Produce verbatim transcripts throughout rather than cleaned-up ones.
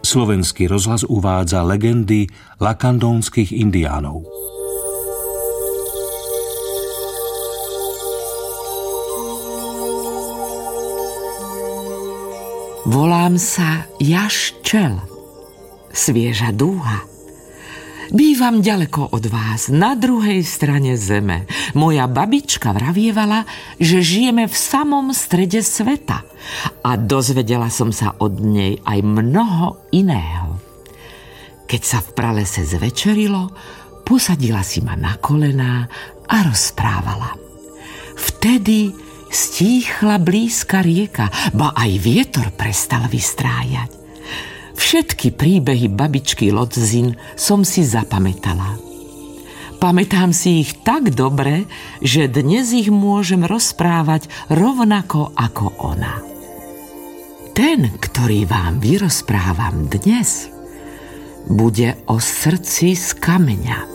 Slovenský rozhlas uvádza legendy lakandónskych indiánov. Volám sa Jaščel, svieža dúha. Bývam ďaleko od vás, na druhej strane zeme. Moja babička vravievala, že žijeme v samom strede sveta. A dozvedela som sa od nej aj mnoho iného. Keď sa v pralese zvečerilo, posadila si ma na kolená a rozprávala. Vtedy stíchla blízka rieka, ba aj vietor prestal vystrájať. Všetky príbehy babičky Lodzin som si zapamätala. Pamätám si ich tak dobre, že dnes ich môžem rozprávať rovnako ako ona. Ten, ktorý vám vyrozprávam dnes, bude o srdci z kameňa.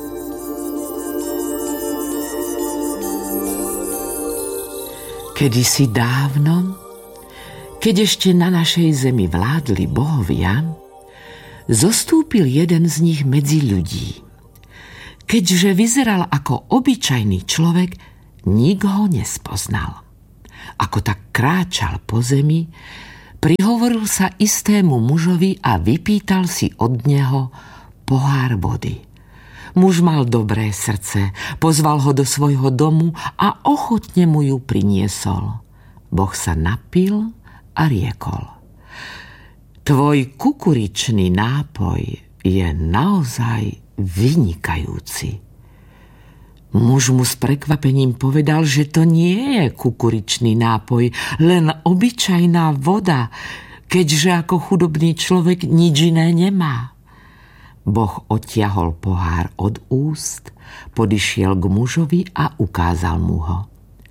Kedysi dávno, keď ešte na našej zemi vládli bohovia, zostúpil jeden z nich medzi ľudí. Keďže vyzeral ako obyčajný človek, nik ho nespoznal. Ako tak kráčal po zemi, prihovoril sa istému mužovi a vypýtal si od neho pohár vody. Muž mal dobré srdce, pozval ho do svojho domu a ochotne mu ju priniesol. Boh sa napil a riekol: Tvoj kukuričný nápoj je naozaj vynikajúci. Muž mu s prekvapením povedal, že to nie je kukuričný nápoj, len obyčajná voda, keďže ako chudobný človek nič iné nemá. Boh odtiahol pohár od úst, podišiel k mužovi a ukázal mu ho.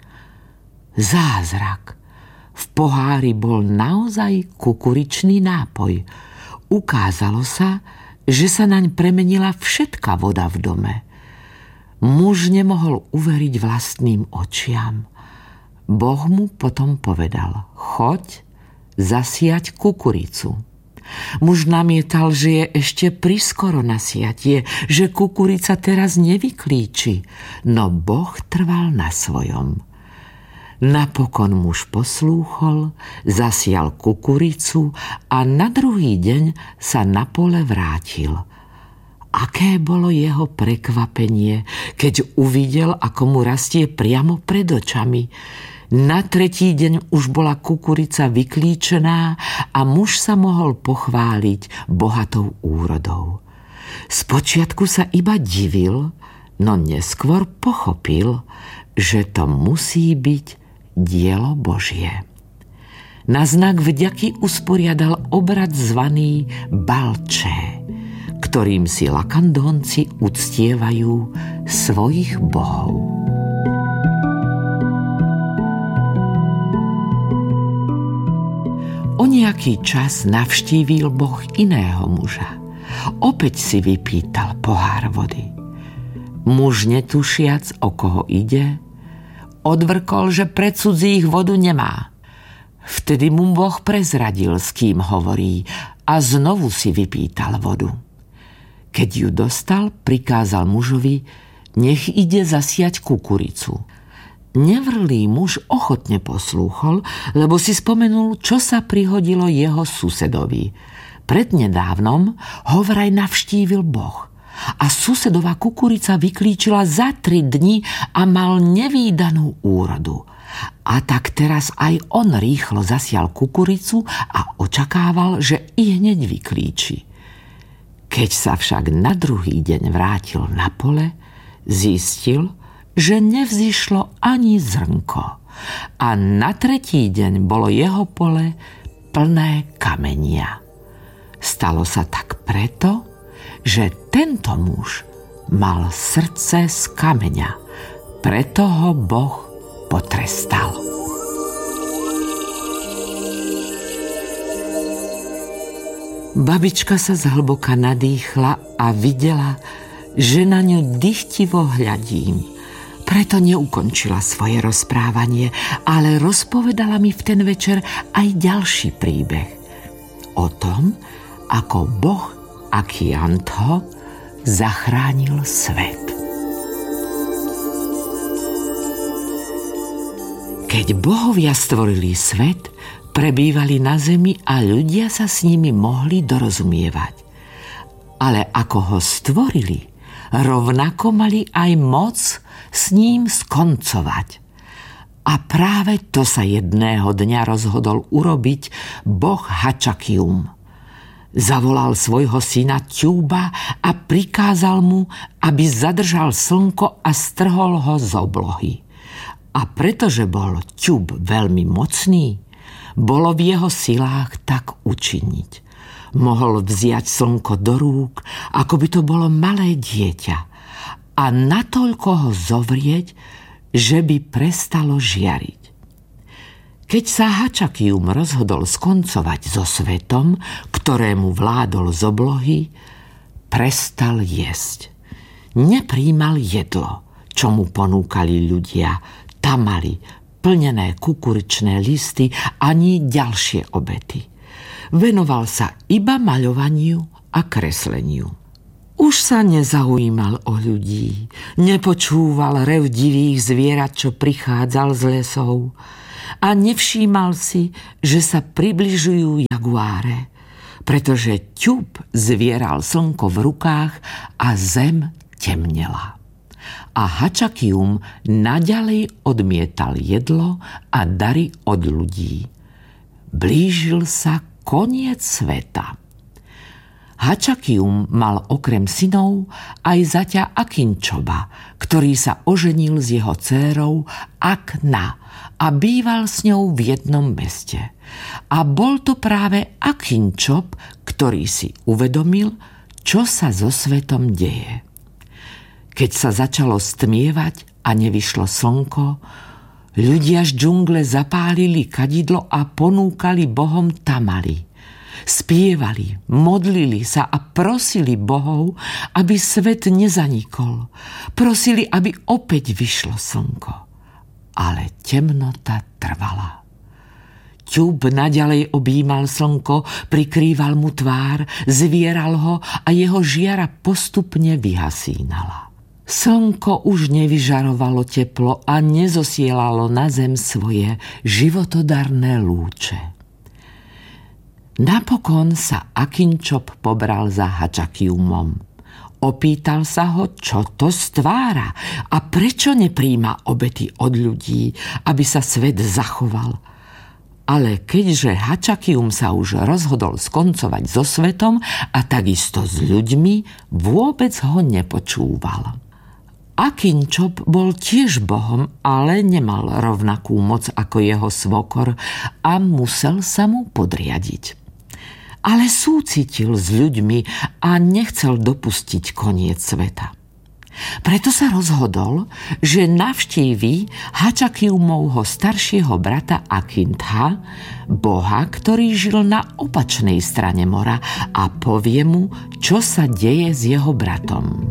Zázrak! V pohári bol naozaj kukuričný nápoj. Ukázalo sa, že sa naň premenila všetká voda v dome. Muž nemohol uveriť vlastným očiam. Boh mu potom povedal: choď zasiať kukuricu. Muž namietal, že je ešte priskoro na siatie, že kukurica teraz nevyklíči, no Boh trval na svojom. Napokon muž poslúchol, zasial kukuricu a na druhý deň sa na pole vrátil. Aké bolo jeho prekvapenie, keď uvidel, ako mu rastie priamo pred očami. Na tretí deň už bola kukurica vyklíčená a muž sa mohol pochváliť bohatou úrodou. Spočiatku sa iba divil, no neskôr pochopil, že to musí byť dielo Božie. Na znak vďaky usporiadal obrad zvaný Balché, ktorým si lakandónci uctievajú svojich bohov. O nejaký čas navštívil Boh iného muža. Opäť si vypýtal pohár vody. Muž, netušiac, o koho ide, odvrkol, že pre cudzích vodu nemá. Vtedy mu Boh prezradil, s kým hovorí, a znovu si vypýtal vodu. Keď ju dostal, prikázal mužovi, nech ide zasiať kukuricu. Nevrlý muž ochotne poslúchol, lebo si spomenul, čo sa prihodilo jeho susedovi. Prednedávnom ho vraj navštívil Boh a susedová kukurica vyklíčila za tri dni a mal nevídanú úrodu. A tak teraz aj on rýchlo zasial kukuricu a očakával, že i hneď vyklíči. Keď sa však na druhý deň vrátil na pole, zistil, že nevzýšlo ani zrnko. A na tretí deň bolo jeho pole plné kamenia. Stalo sa tak preto, že tento muž mal srdce z kameňa. Preto ho Boh potrestal. Babička sa zhlboka nadýchla a videla, že na ňu dychtivo hľadím. Preto neukončila svoje rozprávanie, ale rozpovedala mi v ten večer aj ďalší príbeh. O tom, ako boh Akiantho zachránil svet. Keď bohovia stvorili svet, prebývali na zemi a ľudia sa s nimi mohli dorozumievať. Ale ako ho stvorili, rovnako mali aj moc s ním skoncovať. A práve to sa jedného dňa rozhodol urobiť boh Hačakium. Zavolal svojho syna Ťúba a prikázal mu, aby zadržal slnko a strhol ho z oblohy. A pretože bol Ťúb veľmi mocný, bolo v jeho silách tak učiniť. Mohol vziať slnko do rúk, ako by to bolo malé dieťa, a natoľko ho zovrieť, že by prestalo žiariť. Keď sa Hačakium rozhodol skoncovať so svetom, ktorému vládol z oblohy, prestal jesť. Nepríjmal jedlo, čo mu ponúkali ľudia, tamali, plnené kukuričné listy ani ďalšie obety. Venoval sa iba maľovaniu a kresleniu. Už sa nezaujímal o ľudí, nepočúval rev divých zvierat, čo prichádzal z lesov, a nevšímal si, že sa približujú jaguáre, pretože Ťúb zvieral slnko v rukách a zem temnela. A Hačakium naďalej odmietal jedlo a dary od ľudí. Blížil sa koniec sveta. Hačakium mal okrem synov aj zaťa Akinčoba, ktorý sa oženil s jeho dcérou Akna a býval s ňou v jednom meste. A bol to práve Akinčob, ktorý si uvedomil, čo sa so svetom deje. Keď sa začalo stmievať a nevyšlo slnko, ľudia z džungle zapálili kadidlo a ponúkali bohom tamali. Spievali, modlili sa a prosili bohov, aby svet nezanikol. Prosili, aby opäť vyšlo slnko. Ale temnota trvala. Ťúb naďalej objímal slnko, prikrýval mu tvár, zvieral ho a jeho žiara postupne vyhasínala. Slnko už nevyžarovalo teplo a nezosielalo na zem svoje životodarné lúče. Napokon sa Akinčob pobral za Hačakiumom. Opýtal sa ho, čo to stvára a prečo nepríjma obety od ľudí, aby sa svet zachoval. Ale keďže Hačakium sa už rozhodol skoncovať so svetom a takisto s ľuďmi, vôbec ho nepočúval. Akinčob bol tiež bohom, ale nemal rovnakú moc ako jeho svokor a musel sa mu podriadiť. Ale súcitil s ľuďmi a nechcel dopustiť koniec sveta. Preto sa rozhodol, že navštíví Hačakiumovho staršieho brata Akintha, boha, ktorý žil na opačnej strane mora, a povie mu, čo sa deje s jeho bratom.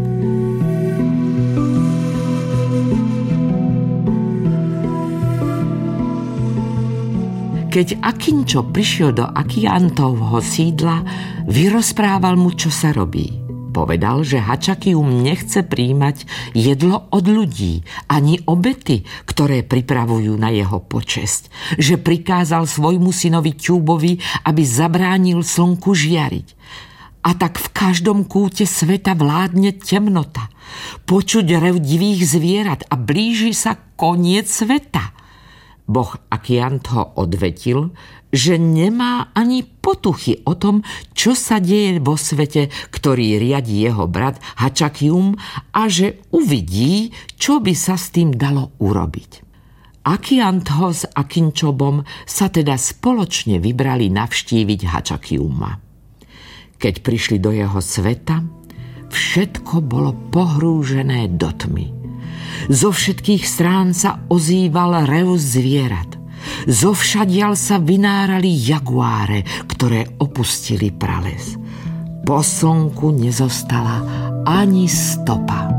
Keď Akinčob prišiel do Akiantovho sídla, vyrozprával mu, čo sa robí. Povedal, že Hačakium nechce príjmať jedlo od ľudí, ani obety, ktoré pripravujú na jeho počesť. Že prikázal svojmu synovi Ťúbovi, aby zabránil slnku žiariť. A tak v každom kúte sveta vládne temnota. Počuť rev divých zvierat a blíži sa koniec sveta. Boh Akiantho odvetil, že nemá ani potuchy o tom, čo sa deje vo svete, ktorý riadi jeho brat Hačakium, a že uvidí, čo by sa s tým dalo urobiť. Akiantho s Akinčobom sa teda spoločne vybrali navštíviť Hačakiuma. Keď prišli do jeho sveta, všetko bolo pohrúžené do tmy. Zo všetkých strán sa ozýval rev zvierat. Zovšadiaľ sa vynárali jaguáre, ktoré opustili prales. Po slnku nezostala ani stopa.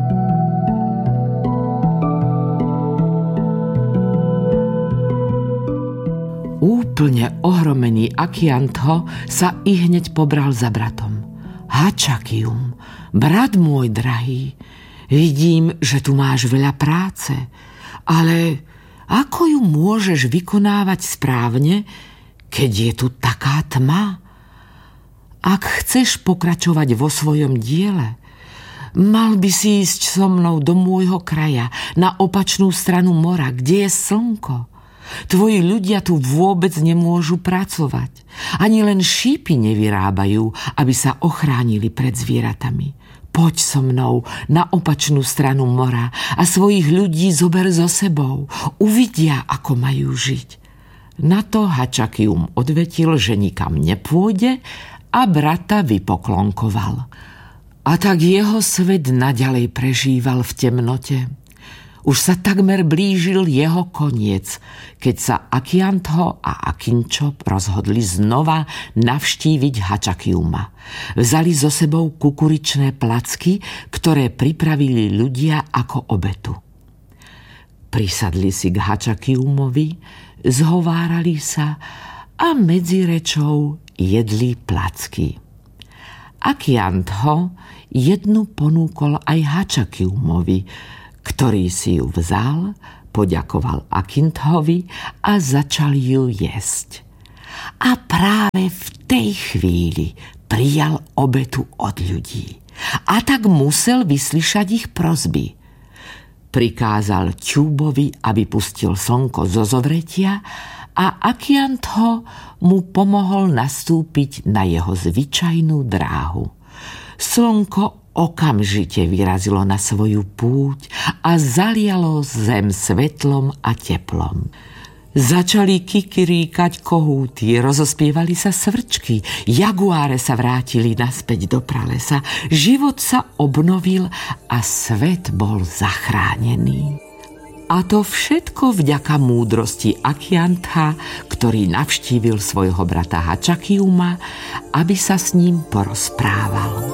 Úplne ohromený Akiantho sa i hneď pobral za bratom. Hačakium, brat môj drahý, vidím, že tu máš veľa práce, ale ako ju môžeš vykonávať správne, keď je tu taká tma? Ak chceš pokračovať vo svojom diele, mal by si ísť so mnou do môjho kraja, na opačnú stranu mora, kde je slnko. Tvoji ľudia tu vôbec nemôžu pracovať. Ani len šípy nevyrábajú, aby sa ochránili pred zvieratami. Poď so mnou na opačnú stranu mora a svojich ľudí zober so sebou. Uvidia, ako majú žiť. Na to Hačakium odvetil, že nikam nepôjde a brata vypoklonkoval. A tak jeho svet naďalej prežíval v temnote. Už sa takmer blížil jeho koniec, keď sa Akiantho a Akinčop rozhodli znova navštíviť Hačakiuma. Vzali so sebou kukuričné placky, ktoré pripravili ľudia ako obetu. Prisadli si k Hačakiumovi, zhovárali sa a medzi rečou jedli placky. Akiantho jednu ponúkol aj Hačakiumovi, ktorý si ju vzal, poďakoval Akinthovi a začal ju jesť. A práve v tej chvíli prijal obetu od ľudí. A tak musel vyslyšať ich prosby. Prikázal Ťúbovi, aby pustil slnko zo zovretia a Akiantho mu pomohol nastúpiť na jeho zvyčajnú dráhu. Slnko okamžite vyrazilo na svoju púť a zalialo zem svetlom a teplom. Začali kikiríkať kohúty, rozospievali sa svrčky, jaguáre sa vrátili naspäť do pralesa, život sa obnovil a svet bol zachránený. A to všetko vďaka múdrosti Akiantha, ktorý navštívil svojho brata Hačakiuma, aby sa s ním porozprával.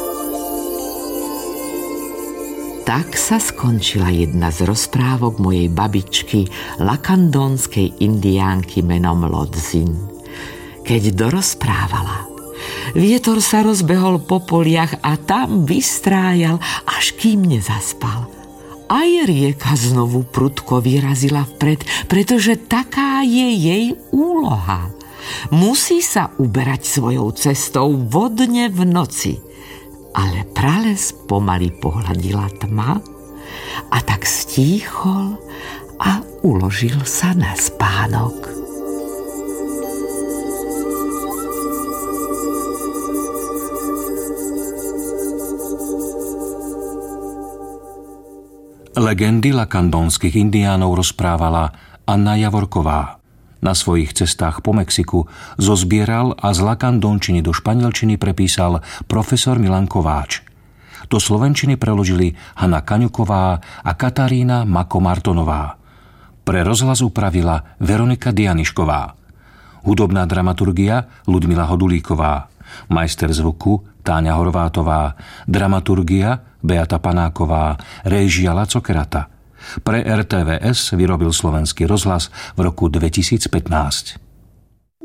Tak sa skončila jedna z rozprávok mojej babičky, lakandónskej indiánky menom Lodzin. Keď dorozprávala, vietor sa rozbehol po poliach a tam vystrájal, až kým nezaspal. Aj rieka znovu prudko vyrazila vpred, pretože taká je jej úloha. Musí sa uberať svojou cestou vodne v noci. Ale prales pomaly pohľadila tma a tak stíchol a uložil sa na spánok. Legendy lakandónskych indiánov rozprávala Anna Javorková. Na svojich cestách po Mexiku zozbieral a z lakandónčiny do španielčiny prepísal profesor Milan Kováč. Do slovenčiny preložili Hana Kaňuková a Katarína Mako-Martonová. Pre rozhlas upravila Veronika Dianišková. Hudobná dramaturgia Ludmila Hodulíková. Majster zvuku Táňa Horvátová. Dramaturgia Beata Panáková. Réžia Laco Kerata. Pre er té vé es vyrobil Slovenský rozhlas v roku dvetisícpätnásť.